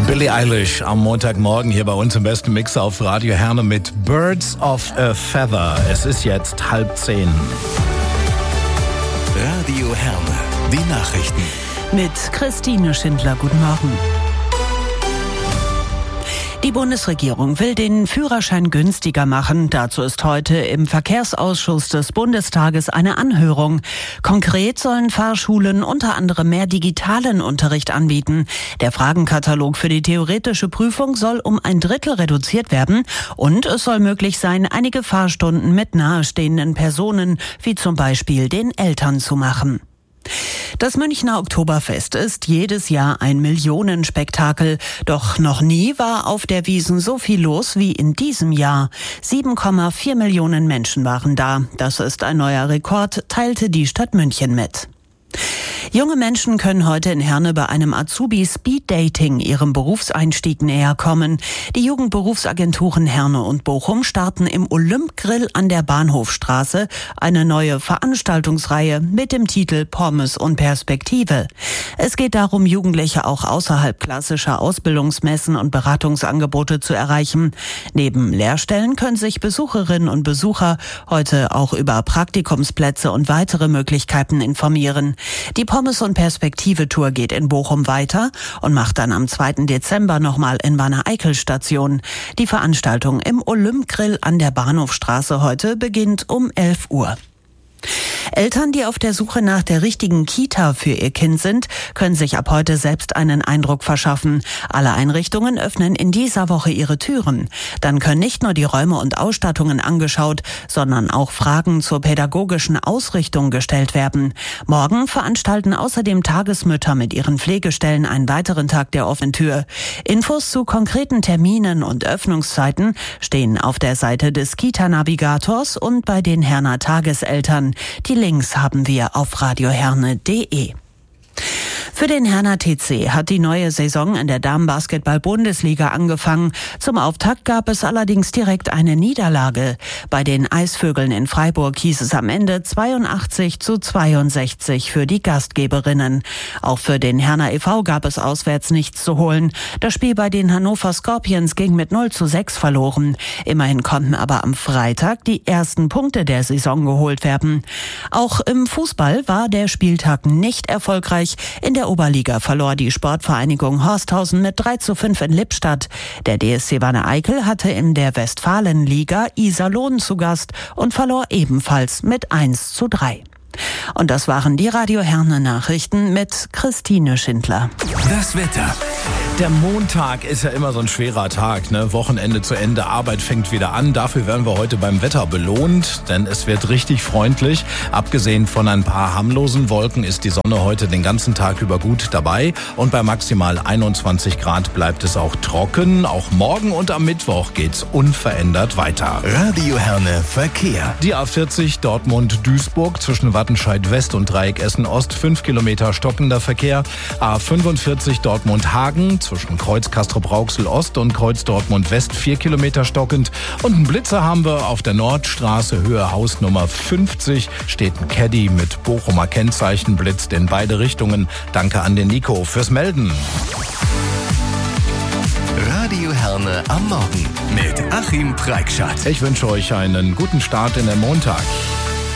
Billie Eilish am Montagmorgen hier bei uns im besten Mix auf Radio Herne mit Birds of a Feather. Es ist jetzt 9:30. Radio Herne, die Nachrichten. Mit Christine Schindler, guten Morgen. Die Bundesregierung will den Führerschein günstiger machen. Dazu ist heute im Verkehrsausschuss des Bundestages eine Anhörung. Konkret sollen Fahrschulen unter anderem mehr digitalen Unterricht anbieten. Der Fragenkatalog für die theoretische Prüfung soll um 1/3 reduziert werden. Und es soll möglich sein, einige Fahrstunden mit nahestehenden Personen, wie zum Beispiel den Eltern, zu machen. Das Münchner Oktoberfest ist jedes Jahr ein Millionenspektakel. Doch noch nie war auf der Wiesn so viel los wie in diesem Jahr. 7,4 Millionen Menschen waren da. Das ist ein neuer Rekord, teilte die Stadt München mit. Junge Menschen können heute in Herne bei einem Azubi-Speed-Dating ihrem Berufseinstieg näher kommen. Die Jugendberufsagenturen Herne und Bochum starten im Olymp-Grill an der Bahnhofstraße eine neue Veranstaltungsreihe mit dem Titel Pommes und Perspektive. Es geht darum, Jugendliche auch außerhalb klassischer Ausbildungsmessen und Beratungsangebote zu erreichen. Neben Lehrstellen können sich Besucherinnen und Besucher heute auch über Praktikumsplätze und weitere Möglichkeiten informieren. Die Pommes- und Perspektive-Tour geht in Bochum weiter und macht dann am 2. Dezember nochmal in Wanne-Eickel Station. Die Veranstaltung im Olymp-Grill an der Bahnhofstraße heute beginnt um 11 Uhr. Eltern, die auf der Suche nach der richtigen Kita für ihr Kind sind, können sich ab heute selbst einen Eindruck verschaffen. Alle Einrichtungen öffnen in dieser Woche ihre Türen. Dann können nicht nur die Räume und Ausstattungen angeschaut, sondern auch Fragen zur pädagogischen Ausrichtung gestellt werden. Morgen veranstalten außerdem Tagesmütter mit ihren Pflegestellen einen weiteren Tag der offenen Tür. Infos zu konkreten Terminen und Öffnungszeiten stehen auf der Seite des Kita-Navigators und bei den Herner Tageseltern. Die Links haben wir auf radioherne.de. Für den Herner TC hat die neue Saison in der Damenbasketball-Bundesliga angefangen. Zum Auftakt gab es allerdings direkt eine Niederlage. Bei den Eisvögeln in Freiburg hieß es am Ende 82:62 für die Gastgeberinnen. Auch für den Herner e.V. gab es auswärts nichts zu holen. Das Spiel bei den Hannover Scorpions ging mit 0:6 verloren. Immerhin konnten aber am Freitag die ersten Punkte der Saison geholt werden. Auch im Fußball war der Spieltag nicht erfolgreich. In der Oberliga verlor die Sportvereinigung Horsthausen mit 3:5 in Lippstadt. Der DSC Wanne-Eickel hatte in der Westfalenliga Iserlohn zu Gast und verlor ebenfalls mit 1:3. Und das waren die Radio Herne Nachrichten mit Christine Schindler. Das Wetter. Der Montag ist ja immer so ein schwerer Tag, ne? Wochenende zu Ende, Arbeit fängt wieder an. Dafür werden wir heute beim Wetter belohnt, denn es wird richtig freundlich. Abgesehen von ein paar harmlosen Wolken ist die Sonne heute den ganzen Tag über gut dabei. Und bei maximal 21 Grad bleibt es auch trocken. Auch morgen und am Mittwoch geht's unverändert weiter. Radio Herne Verkehr. Die A40 Dortmund-Duisburg zwischen Wattenscheid West und Dreieck Essen Ost 5 Kilometer stockender Verkehr. A45 Dortmund-Hagen zwischen Kreuz Castrop-Rauxel Ost und Kreuz Dortmund West 4 Kilometer stockend. Und einen Blitzer haben wir auf der Nordstraße, Höhe Hausnummer 50. Steht ein Caddy mit Bochumer Kennzeichen, blitzt in beide Richtungen. Danke an den Nico fürs Melden. Radio Herne am Morgen mit Achim Preikschat. Ich wünsche euch einen guten Start in den Montag.